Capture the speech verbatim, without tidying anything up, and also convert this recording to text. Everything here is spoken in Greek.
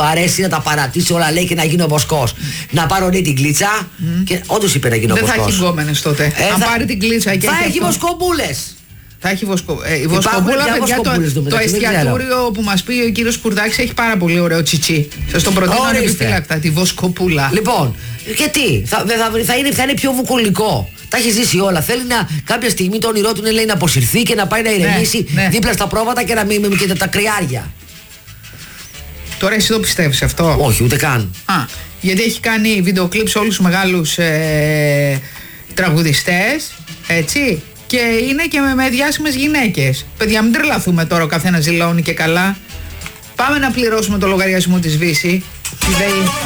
αρέσει να τα παρατήσει όλα, λέει, και να γίνω βοσκός. Να πάρω, λέει, την κλίτσα. Mm. Και όντως είπε να γίνω βοσκός. Δεν θα έχει γκόμενες τότε. Ε, Αν θα... πάρει την κλίτσα και θα έχει βοσκομπούλες. Θα έχει βοσκο... ε, η βοσκομπούλα, παιδιά, το, το εστιατόριο που μας πει ο κύριος Κουρδάκης έχει πάρα πολύ ωραίο τσιτσί. Σας τον προτείνω ανεπιφύλακτα, τη βοσκοπούλα. Λοιπόν, και τι, θα, θα, θα, είναι, θα είναι πιο βουκολικό. Τα έχει ζήσει όλα. Θέλει να κάποια στιγμή το όνειρό του είναι, λέει, να αποσυρθεί και να πάει να ηρεμήσει, ναι, ναι, δίπλα στα πρόβατα και να μην με τα κρυάρια. Τώρα εσύ το πιστεύεις αυτό? Όχι, ούτε καν. Α, γιατί έχει κάνει βίντεο κλιπ σε όλους τους μεγάλους ε, τραγουδιστές, έτσι. Και είναι και με, με διάσημες γυναίκες. Παιδιά, μην τρελαθούμε τώρα, ο καθένας ζηλώνει και καλά. Πάμε να πληρώσουμε το λογαριασμό της Βύση.